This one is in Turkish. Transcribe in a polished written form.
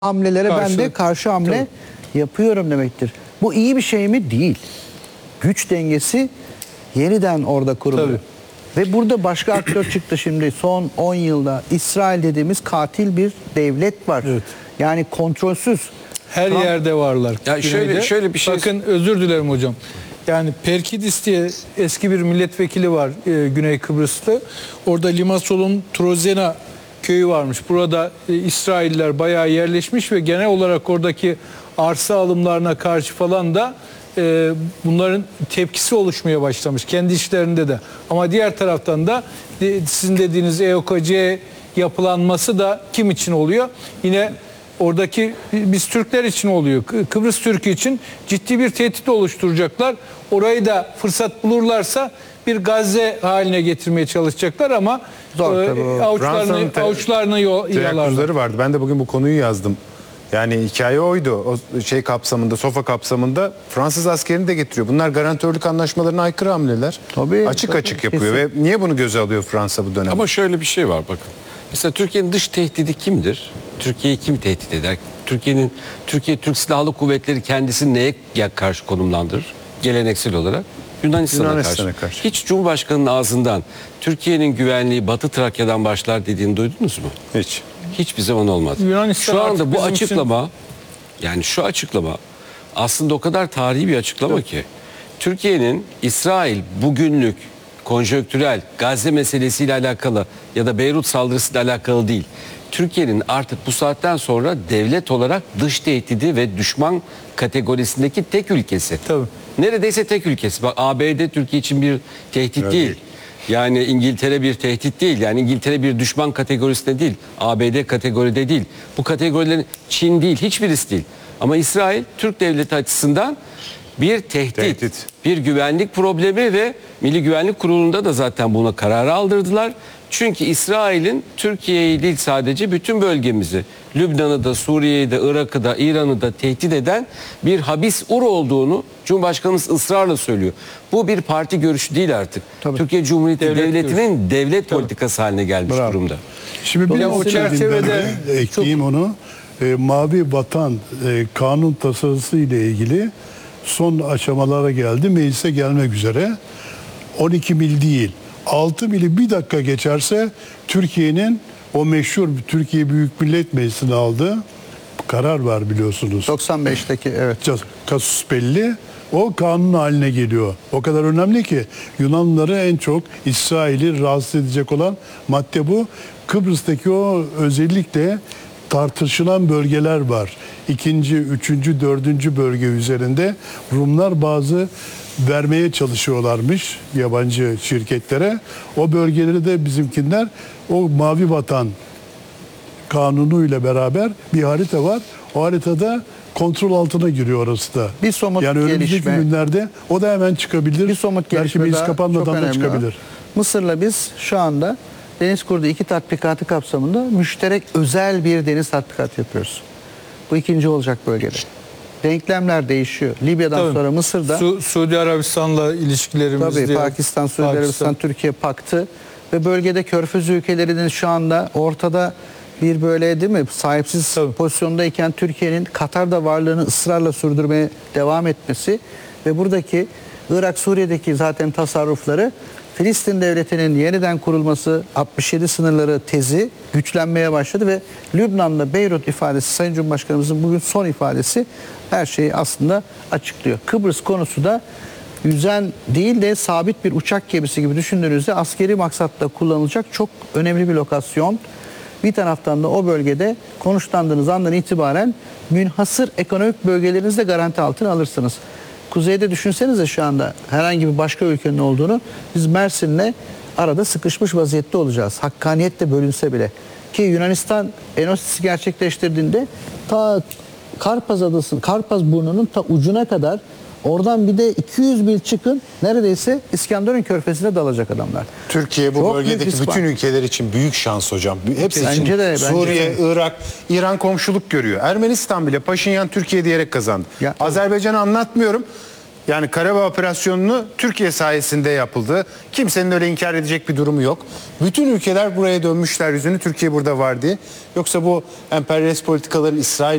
hamlelere ben de karşı hamle yapıyorum demektir. Bu iyi bir şey mi? Değil. Güç dengesi yeniden orada kuruluyor. Ve burada başka aktör çıktı şimdi son 10 yılda. İsrail dediğimiz katil bir devlet var. Evet. Yani kontrolsüz. Her yerde varlar. Ya şöyle bir şey. Bakın özür dilerim hocam. Yani Perkidis diye eski bir milletvekili var Güney Kıbrıs'ta. Orada Limassol'un Trozena köyü varmış. Burada İsrailler bayağı yerleşmiş ve genel olarak oradaki arsa alımlarına karşı falan da bunların tepkisi oluşmaya başlamış. Kendi işlerinde de. Ama diğer taraftan da sizin dediğiniz EOKC yapılanması da kim için oluyor? Yine oradaki biz Türkler için oluyor. Kıbrıs Türk'ü için ciddi bir tehdit oluşturacaklar. Orayı da fırsat bulurlarsa bir Gazze haline getirmeye çalışacaklar ama avuçlarını yalarlar. Vardı. Ben de bugün bu konuyu yazdım. Yani hikaye oydu. O şey kapsamında, SOFA kapsamında Fransız askerini de getiriyor. Bunlar garantörlük anlaşmalarına aykırı hamleler. Açık yapıyor ve niye bunu göze alıyor Fransa bu dönemde? Ama şöyle bir şey var bakın. Mesela Türkiye'nin dış tehdidi kimdir? Türkiye'yi kim tehdit eder? Türkiye Türk Silahlı Kuvvetleri kendisini neye karşı konumlandırır? Geleneksel olarak Yunanistan'a karşı. Hiç Cumhurbaşkanı'nın ağzından Türkiye'nin güvenliği Batı Trakya'dan başlar dediğini duydunuz mu? Hiç. Hiçbir zaman olmadı. Şu anda bu açıklama yani şu açıklama aslında o kadar tarihi bir açıklama ki Türkiye'nin İsrail bugünlük konjonktürel Gazze meselesiyle alakalı ya da Beyrut saldırısıyla alakalı değil. Türkiye'nin artık bu saatten sonra devlet olarak dış tehdidi ve düşman kategorisindeki tek ülkesi. Tabii. Neredeyse tek ülkesi. Bak ABD Türkiye için bir tehdit değil. Yani İngiltere bir tehdit değil. Yani İngiltere bir düşman kategorisinde değil. ABD kategoride değil. Bu kategorilerin Çin değil. Hiçbirisi değil. Ama İsrail Türk devleti açısından bir tehdit. Bir güvenlik problemi ve Milli Güvenlik Kurulu'nda da zaten buna kararı aldırdılar. Çünkü İsrail'in Türkiye'yi değil sadece bütün bölgemizi, Lübnan'ı da, Suriye'yi de, Irak'ı da, İran'ı da tehdit eden bir habis ur'olduğunu Cumhurbaşkanımız ısrarla söylüyor. Bu bir parti görüşü değil artık. Tabii. Türkiye Cumhuriyeti Devleti'nin devlet politikası haline gelmiş durumda. Şimdi bir o çerçevede ekleyeyim onu. Mavi Vatan kanun tasarısı ile ilgili son aşamalara geldi. Meclise gelmek üzere. 12 mil değil. 6 mili bir dakika geçerse Türkiye'nin o meşhur Türkiye Büyük Millet Meclisi'ne aldığı karar var biliyorsunuz. 95'teki evet. Kasus belli. O kanun haline geliyor. O kadar önemli ki Yunanlıları en çok İsrail'i rahatsız edecek olan madde bu. Kıbrıs'taki o özellikle tartışılan bölgeler var. 2., 3., 4. bölge üzerinde Rumlar bazı vermeye çalışıyorlarmış yabancı şirketlere. O bölgeleri de bizimkiler o Mavi Vatan kanunuyla beraber bir harita var. O haritada kontrol altına giriyor orası da. Bir somut yani önümüzdeki günlerde o da hemen çıkabilir. Bir somut gelişme belki biz kapanmadan da çıkabilir. Mısır'la biz şu anda Deniz Kurdu 2 tatbikatı kapsamında müşterek özel bir deniz tatbikat yapıyoruz. Bu ikinci olacak bölgede. Denklemler değişiyor. Libya'dan sonra Mısır'da Suudi Arabistan'la ilişkilerimiz tabii Pakistan, Suudi Arabistan, Türkiye paktı ve bölgede Körfez ülkelerinin şu anda ortada bir böyle değil mi sahipsiz pozisyondayken Türkiye'nin Katar'da varlığını ısrarla sürdürmeye devam etmesi ve buradaki Irak, Suriye'deki zaten tasarrufları Filistin devletinin yeniden kurulması 67 sınırları tezi güçlenmeye başladı ve Lübnan'da Beyrut ifadesi Sayın Cumhurbaşkanımızın bugün son ifadesi her şeyi aslında açıklıyor. Kıbrıs konusu da yüzen değil de sabit bir uçak gemisi gibi düşündüğünüzde askeri maksatta kullanılacak çok önemli bir lokasyon. Bir taraftan da o bölgede konuşlandığınız andan itibaren münhasır ekonomik bölgelerinizde garanti altına alırsınız. Kuzeyde düşünsenize şu anda herhangi bir başka ülkenin olduğunu biz Mersin'le arada sıkışmış vaziyette olacağız. Hakkaniyetle bölünse bile. Ki Yunanistan Enosis'i gerçekleştirdiğinde ta Karpaz Adası, Karpaz burnunun ta ucuna kadar oradan bir de 200 mil çıkın neredeyse İskenderun Körfezi'ne dalacak adamlar. Türkiye bu çok bölgedeki bütün ülkeler için büyük şans hocam. Hepsi bence için de, Suriye, Irak, İran komşuluk görüyor. Ermenistan bile Paşinyan Türkiye diyerek kazandı. Azerbaycan'ı anlatmıyorum. Yani Karabağ operasyonunu Türkiye sayesinde yapıldı. Kimsenin öyle inkar edecek bir durumu yok. Bütün ülkeler buraya dönmüşler yüzünü Türkiye burada var diye. Yoksa bu emperyalist politikaların İsrail